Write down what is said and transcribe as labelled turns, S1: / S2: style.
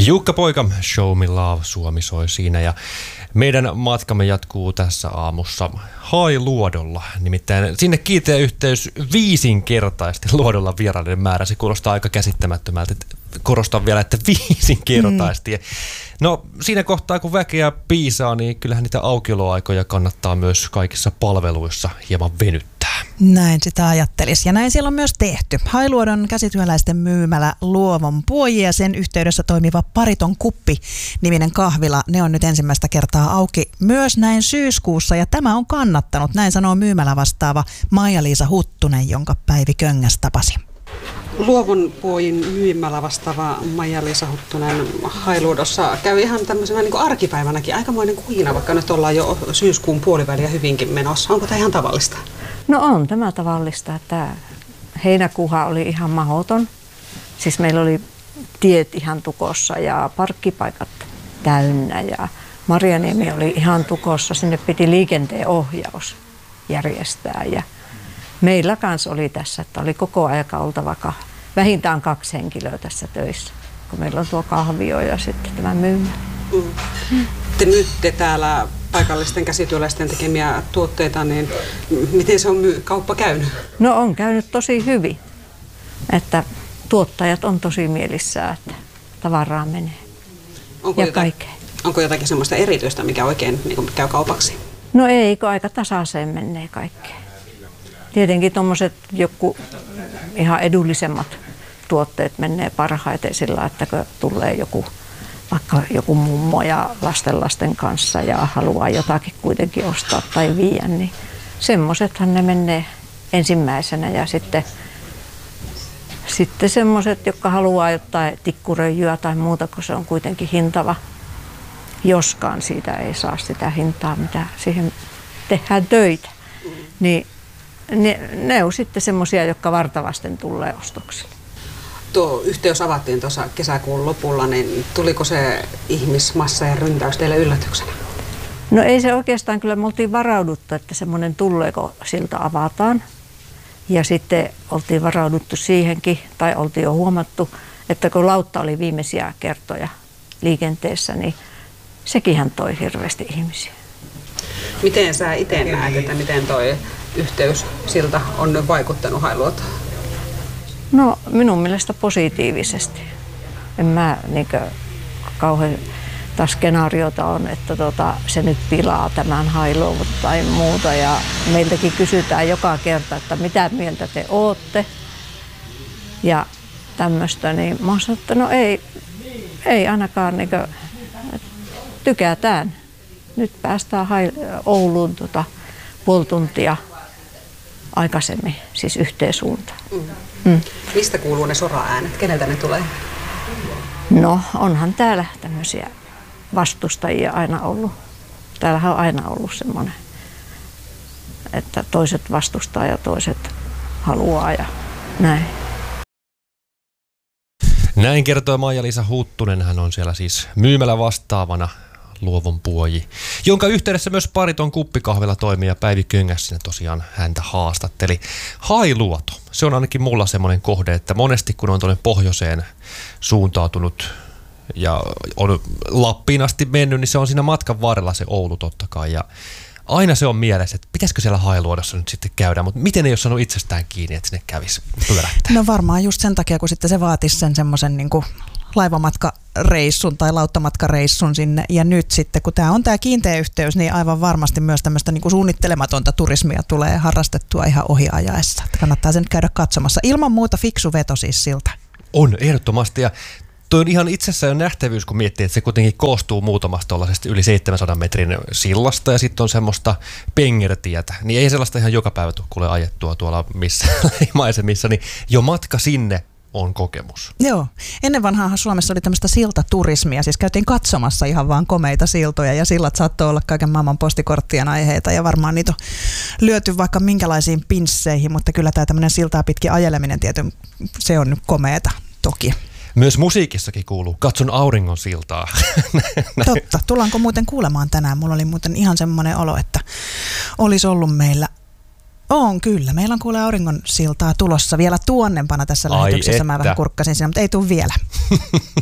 S1: Jukka Poika, Show Me Love, Suomi soi siinä ja meidän matkamme jatkuu tässä aamussa Hailuodolla. Nimittäin sinne kiinteä-yhteys 5-kertaisti Luodolla vieraiden määrä. Se kuulostaa aika käsittämättömältä. Korostan vielä, että 5-kertaisti. No siinä kohtaa, kun väkeä piisaa, niin kyllähän niitä aukioloaikoja kannattaa myös kaikissa palveluissa hieman venyttää.
S2: Näin sitä ajattelisi. Ja näin siellä on myös tehty. Hailuodon käsityöläisten myymälä Luovon Puoji ja sen yhteydessä toimiva Pariton Kuppi-niminen kahvila. Ne on nyt ensimmäistä kertaa auki myös näin syyskuussa ja tämä on kannattanut. Näin sanoo myymälä vastaava Maija-Liisa Huttunen, jonka Päivi Köngäs tapasi.
S3: Luovon Puojin myymälä vastaava Maija-Liisa Huttunen Hailuodossa käy ihan tämmöisenä niin kuin arkipäivänäkin aikamoinen kuina, vaikka nyt ollaan jo syyskuun puoliväliä hyvinkin menossa. Onko tämä ihan tavallista?
S4: No on tämä tavallista, että heinäkuuhan oli ihan mahdoton. Siis meillä oli tiet ihan tukossa ja parkkipaikat täynnä ja Marjaniemi oli ihan tukossa. Sinne piti liikenteen ohjaus järjestää ja meillä kanssa oli tässä, että oli koko aika oltava vähintään 2 henkilöä tässä töissä, kun meillä on tuo kahvio ja sitten tämä myymä.
S3: Te myytte täällä paikallisten käsityöläisten tekemiä tuotteita, niin miten se on kauppa käynyt?
S4: No on käynyt tosi hyvin, että tuottajat on tosi mielissään, että tavaraa menee ja kaikkea.
S3: Onko jotakin semmoista erityistä, mikä oikein niin käy kaupaksi?
S4: No eikö aika tasaiseen menee kaikkea. Tietenkin tuommoiset joku ihan edullisemmat tuotteet menee parhaiten sillä, että kun tulee vaikka joku mummo ja lasten kanssa ja haluaa jotakin kuitenkin ostaa tai viedä, niin semmoisethan ne menee ensimmäisenä ja sitten semmoiset, jotka haluaa jotain tikkuröijyä tai muuta, kun se on kuitenkin hintava, joskaan siitä ei saa sitä hintaa, mitä siihen tehdään töitä, niin ne on sitten semmoisia, jotka vartavasten tulee ostoksille.
S3: Tuo yhteys avattiin tuossa kesäkuun lopulla, niin tuliko se ihmismassa ja ryntäys teille yllätyksenä?
S4: No ei se oikeastaan, kyllä me oltiin varauduttu, että semmoinen tulee, kun silta avataan. Ja sitten oltiin varauduttu siihenkin, tai oltiin jo huomattu, että kun lautta oli viimeisiä kertoja liikenteessä, niin sekinhän toi hirveästi ihmisiä.
S3: Miten sä itse näet, että miten toi yhteys siltä on nyt vaikuttanut Hailuotoon?
S4: No minun mielestä positiivisesti. En mä kauhean skenaariota on, että se nyt pilaa tämän Hailuodon tai muuta. Ja meiltäkin kysytään joka kerta, että mitä mieltä te ootte. Ja tämmöistä, niin mä sanon, että no ei ainakaan tykätään. Nyt päästään Ouluun puoli tuntia aikaisemmin, siis yhteen suuntaan.
S3: Mistä kuuluu ne soraäänet? Keneltä ne tulee?
S4: No onhan täällä tämmöisiä vastustajia aina ollut. Täällähän on aina ollut semmoinen, että toiset vastustaa ja toiset haluaa ja näin.
S1: Näin kertoo Maija-Liisa Huttunen. Hän on siellä siis myymälä vastaavana Luovon Puoji, jonka yhteydessä myös Pariton Kuppikahvila toimii ja Päivi Köngäs sinne tosiaan häntä haastatteli. Hailuoto, se on ainakin mulla semmoinen kohde, että monesti kun on tuonne pohjoiseen suuntautunut ja on Lappiin asti mennyt, niin se on siinä matkan varrella se Oulu totta kai ja aina se on mielessä, että pitäisikö siellä Hailuodossa nyt sitten käydä, mutta miten ei ole saanut itsestään kiinni, että sinne kävisi pyörähtää?
S2: No varmaan just sen takia, kun sitten se vaatisi sen semmoisen niin kuin laivamatkareissun tai lauttamatkareissun sinne. Ja nyt sitten, kun tämä on tämä kiinteä yhteys, niin aivan varmasti myös tämmöistä niin kuin suunnittelematonta turismia tulee harrastettua ihan ohiajaessa. Kannattaa sen käydä katsomassa. Ilman muuta fiksu veto siis siltä.
S1: On, ehdottomasti. Ja toi on ihan itsessään jo nähtävyys, kun miettii, että se kuitenkin koostuu muutamasta tuollaisesta yli 700 metrin sillasta ja sitten on semmoista pengertietä. Niin ei sellaista ihan joka päivä tule kuule ajettua tuolla missä maisemissa, niin jo matka sinne on kokemus.
S2: Joo. Ennen vanhaahan Suomessa oli tämmöistä siltaturismia, siis käytiin katsomassa ihan vaan komeita siltoja ja sillat saattoi olla kaiken maailman postikorttien aiheita ja varmaan niitä on lyöty vaikka minkälaisiin pinsseihin, mutta kyllä tämä tämmöinen siltaa pitkin ajeleminen tietysti, se on nyt komeeta toki.
S1: Myös musiikissakin kuuluu Katson auringon siltaa.
S2: Totta. Tullaanko muuten kuulemaan tänään? Mulla oli muuten ihan semmoinen olo, että olisi ollut meillä. On kyllä. Meillä on kuule auringon siltaa tulossa vielä tuonnempana tässä lähetyksessä. Mä vähän kurkkasin siinä, mutta ei tule vielä.